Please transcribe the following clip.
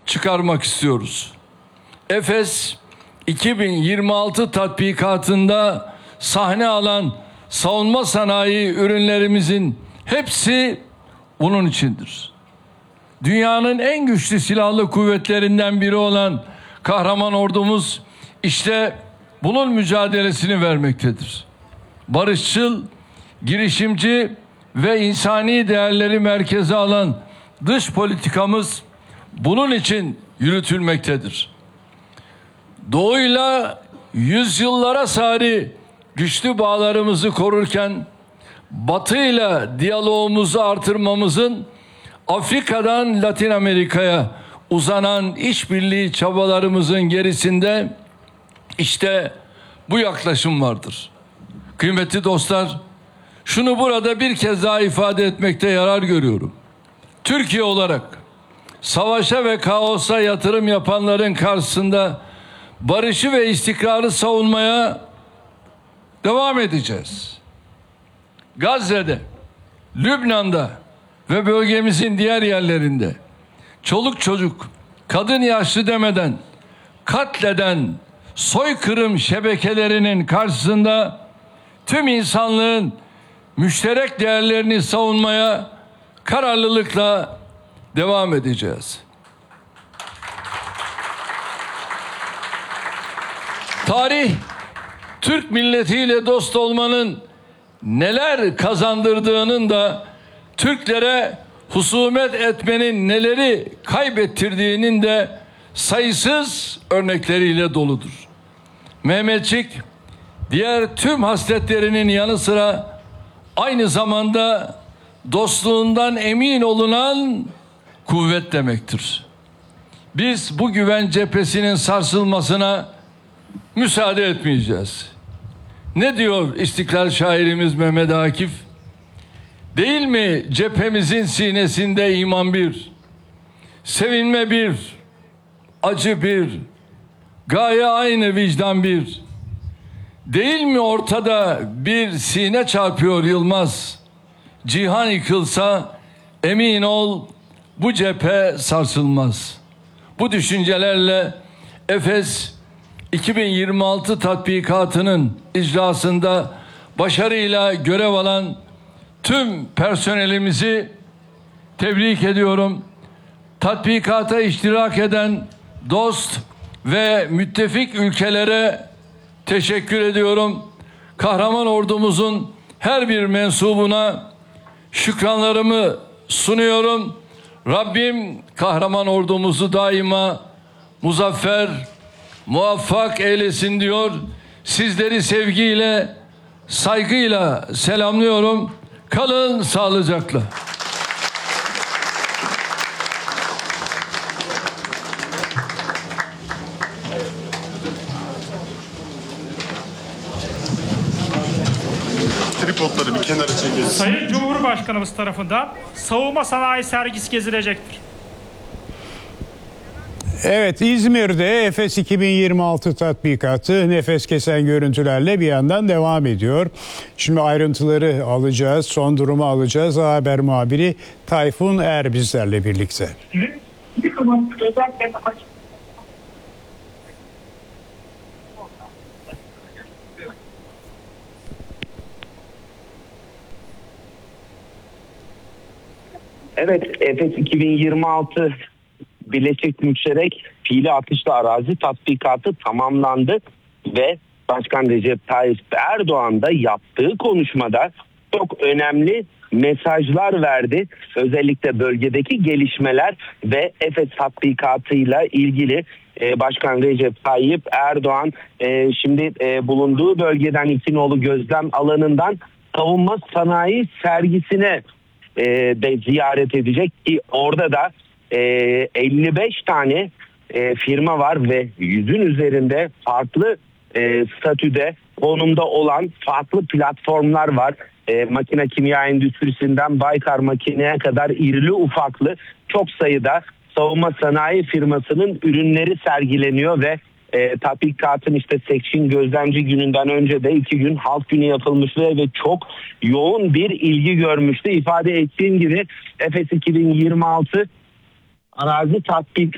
çıkarmak istiyoruz. Efes 2026 tatbikatında sahne alan savunma sanayi ürünlerimizin hepsi bunun içindir. Dünyanın en güçlü silahlı kuvvetlerinden biri olan kahraman ordumuz işte bunun mücadelesini vermektedir. Barışçıl, girişimci ve insani değerleri merkeze alan dış politikamız bunun için yürütülmektedir. Doğuyla yüzyıllara sari güçlü bağlarımızı korurken Batı'yla diyalogumuzu artırmamızın Afrika'dan Latin Amerika'ya uzanan işbirliği çabalarımızın gerisinde işte bu yaklaşım vardır. Kıymetli dostlar, şunu burada bir kez daha ifade etmekte yarar görüyorum. Türkiye olarak savaşa ve kaosa yatırım yapanların karşısında barışı ve istikrarı savunmaya devam edeceğiz. Gazze'de, Lübnan'da ve bölgemizin diğer yerlerinde çoluk çocuk, kadın yaşlı demeden katleden soykırım şebekelerinin karşısında tüm insanlığın müşterek değerlerini savunmaya kararlılıkla devam edeceğiz. Tarih, Türk milletiyle dost olmanın neler kazandırdığının da Türklere husumet etmenin neleri kaybettirdiğinin de sayısız örnekleriyle doludur. Mehmetçik, diğer tüm hasletlerinin yanı sıra aynı zamanda dostluğundan emin olunan kuvvet demektir. Biz bu güven cephesinin sarsılmasına müsaade etmeyeceğiz. Ne diyor İstiklal şairimiz Mehmet Akif? Değil mi cephemizin sinesinde iman bir, sevinme bir, acı bir, gaye aynı, vicdan bir. Değil mi ortada bir sine çarpıyor Yılmaz? Cihan yıkılsa emin ol bu cephe sarsılmaz. Bu düşüncelerle Efes 2026 tatbikatının icrasında başarıyla görev alan tüm personelimizi tebrik ediyorum. Tatbikata iştirak eden dost ve müttefik ülkelere teşekkür ediyorum. Kahraman ordumuzun her bir mensubuna şükranlarımı sunuyorum. Rabbim kahraman ordumuzu daima muzaffer, muvaffak eylesin diyor. Sizleri sevgiyle, saygıyla selamlıyorum. Kalın sağlıcakla. Tripodları bir kenara çekelim. Sayın Cumhurbaşkanımız tarafından savunma sanayi sergisi gezilecektir. Evet, İzmir'de Efes 2026 tatbikatı nefes kesen görüntülerle bir yandan devam ediyor. Şimdi ayrıntıları alacağız, son durumu alacağız. Haber muhabiri Tayfun Er bizlerle birlikte. Evet, Efes 2026 Birleşik Müşterek Fiili Atışlı Arazi tatbikatı tamamlandı ve Başkan Recep Tayyip Erdoğan da yaptığı konuşmada çok önemli mesajlar verdi. Özellikle bölgedeki gelişmeler ve Efes tatbikatıyla ilgili Başkan Recep Tayyip Erdoğan şimdi bulunduğu bölgeden İkinoğlu gözlem alanından savunma sanayi sergisine de ziyaret edecek ki orada da 55 tane firma var ve 100'ün üzerinde farklı statüde konumda olan farklı platformlar var. Makine kimya endüstrisinden Baykar Makine'ye kadar irili ufaklı çok sayıda savunma sanayi firmasının ürünleri sergileniyor ve tatbikatın işte seçkin gözlemci gününden önce de 2 gün halk günü yapılmıştı ve çok yoğun bir ilgi görmüştü. İfade ettiğim gibi Efes 2026 arazi tatbik